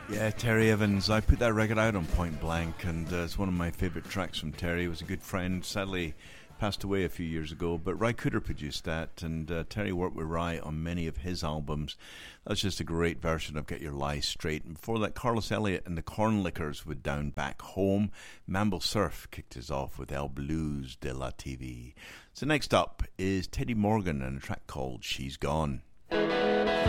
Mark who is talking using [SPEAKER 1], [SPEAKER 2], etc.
[SPEAKER 1] Yeah, Terry Evans. I put that record out on Point Blank, and it's one of my favourite tracks from Terry. He was a good friend. Sadly, passed away a few years ago, but Ry Cooder produced that, and Terry worked with Ry on many of his albums. That's just a great version of Get Your Lies Straight. And before that, Carlos Elliott and the Cornlickers with Down Back Home. Mambo Surf kicked us off with El Blues de la TV. So next up is Teddy Morgan and a track called She's Gone.